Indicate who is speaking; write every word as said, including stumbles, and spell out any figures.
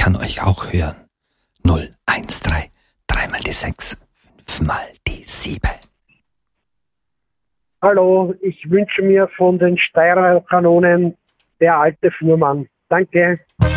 Speaker 1: kann euch auch hören. null eins drei, dreimal die sechs, fünfmal die sieben.
Speaker 2: Hallo, ich wünsche mir von den Steirer Kanonen Der alte Fuhrmann. Danke.